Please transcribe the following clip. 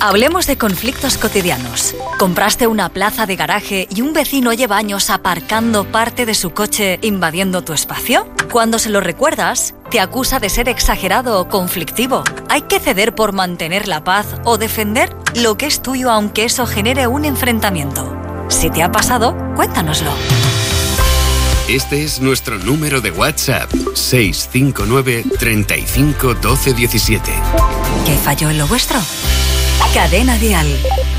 Hablemos de conflictos cotidianos. ¿Compraste una plaza de garaje y un vecino lleva años aparcando parte de su coche invadiendo tu espacio? Cuando se lo recuerdas, te acusa de ser exagerado o conflictivo. ¿Hay que ceder por mantener la paz o defender lo que es tuyo aunque eso genere un enfrentamiento? Si te ha pasado, cuéntanoslo. Este es nuestro número de WhatsApp, 659 35 12 17. ¿Qué falló en lo vuestro? Cadena Dial.